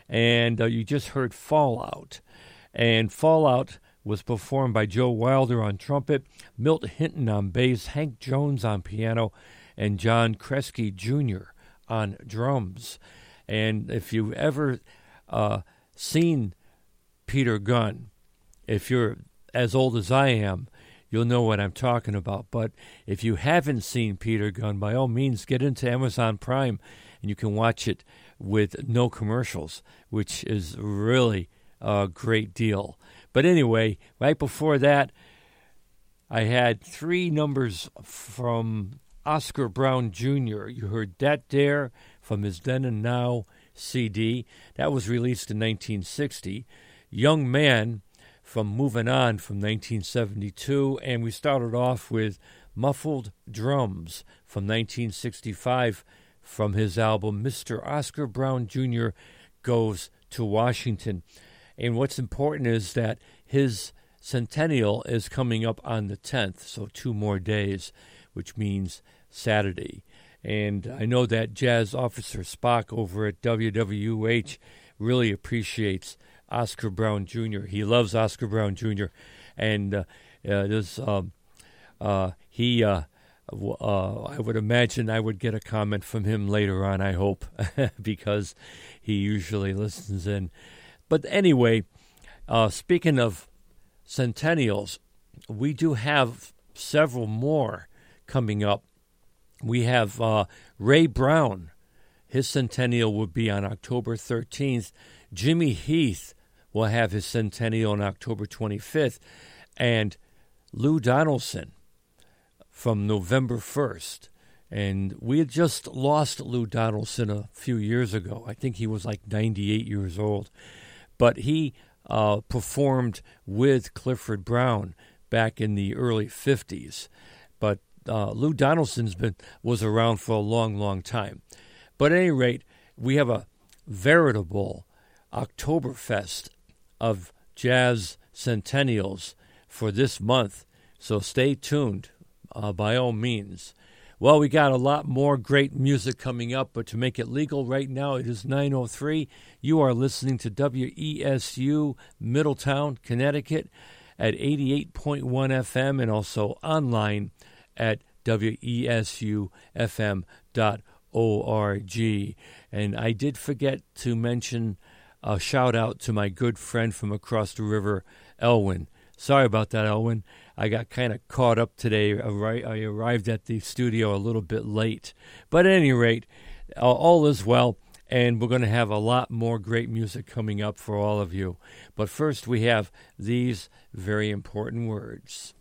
And you just heard Fallout. And Fallout was performed by Joe Wilder on trumpet, Milt Hinton on bass, Hank Jones on piano, and John Kresge Jr. on drums. And if you've ever seen Peter Gunn, if you're as old as I am, you'll know what I'm talking about. But if you haven't seen Peter Gunn, by all means, get into Amazon Prime, and you can watch it with no commercials, which is really a great deal. But anyway, right before that, I had 3 numbers from Oscar Brown Jr. You heard That Dare from his Then and Now CD. That was released in 1960. Young Man from Moving On from 1972. And we started off with Muffled Drums from 1965 from his album Mr. Oscar Brown Jr. Goes to Washington. And what's important is that his centennial is coming up on the 10th, so 2 more days, which means Saturday. And I know that Jazz Officer Spock over at WWH really appreciates Oscar Brown Jr. He loves Oscar Brown Jr. And I would imagine I would get a comment from him later on, I hope, because he usually listens in. But anyway, speaking of centennials, we do have several more coming up. We have Ray Brown. His centennial will be on October 13th. Jimmy Heath will have his centennial on October 25th. And Lou Donaldson from November 1st. And we had just lost Lou Donaldson a few years ago. I think he was like 98 years old. But he performed with Clifford Brown back in the early 50s. But Lou Donaldson was around for a long, long time. But at any rate, we have a veritable Oktoberfest of jazz centennials for this month. So stay tuned, by all means. Well, we got a lot more great music coming up, but to make it legal right now, it is 9:03. You are listening to WESU Middletown, Connecticut at 88.1 FM and also online at WESUFM.org. And I did forget to mention a shout-out to my good friend from across the river, Elwin. Sorry about that, Elwin. I got kind of caught up today. I arrived at the studio a little bit late. But at any rate, all is well, and we're going to have a lot more great music coming up for all of you. But first, we have these very important words.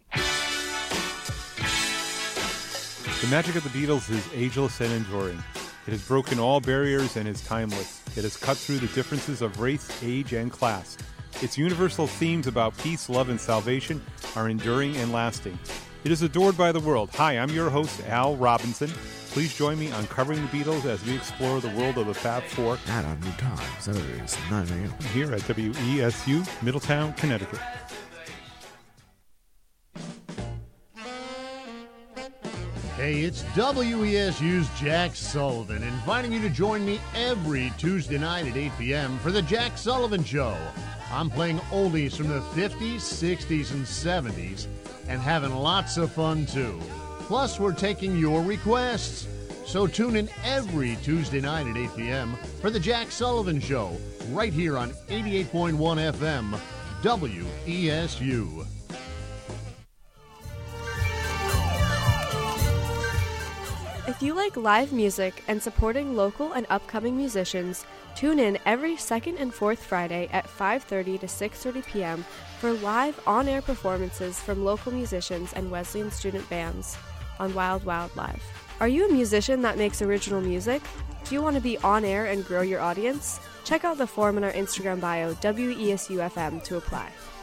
The magic of the Beatles is ageless and enduring. It has broken all barriers and is timeless. It has cut through the differences of race, age, and class. Its universal themes about peace, love, and salvation are enduring and lasting. It is adored by the world. Hi, I'm your host, Al Robinson. Please join me on Covering the Beatles as we explore the world of the Fab Four. At our new time, Saturdays, 9 a.m. Here at WESU, Middletown, Connecticut. Hey, it's WESU's Jack Sullivan, inviting you to join me every Tuesday night at 8 p.m. for the Jack Sullivan Show. I'm playing oldies from the 50s, 60s, and 70s, and having lots of fun, too. Plus, we're taking your requests. So tune in every Tuesday night at 8 p.m. for the Jack Sullivan Show, right here on 88.1 FM, WESU. If you like live music and supporting local and upcoming musicians, tune in every second and fourth Friday at 5:30 to 6:30 p.m. for live on-air performances from local musicians and Wesleyan student bands on Wild Wild Live. Are you a musician that makes original music? Do you want to be on air and grow your audience? Check out the form in our Instagram bio, WESUFM, to apply.